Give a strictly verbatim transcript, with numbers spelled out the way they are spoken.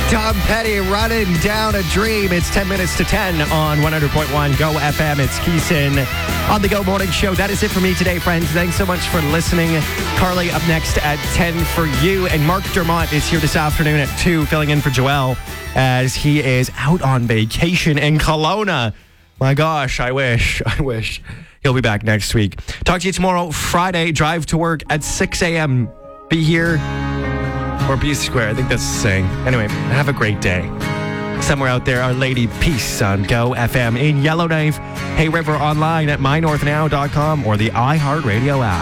Tom Petty, Running Down a Dream. It's ten minutes to ten on one hundred point one Go F M. It's Keeson on the Go Morning Show. That is it for me today, friends. Thanks so much for listening. Carly up next at ten for you. And Mark Dermott is here this afternoon at two, filling in for Joel as he is out on vacation in Kelowna. My gosh, I wish, I wish. He'll be back next week. Talk to you tomorrow, Friday. Drive to work at six a.m. Be here. Or be square. I think that's the saying. Anyway, have a great day. Somewhere out there, Our Lady Peace on Go F M in Yellowknife. Hey River online at my north now dot com or the iHeartRadio app.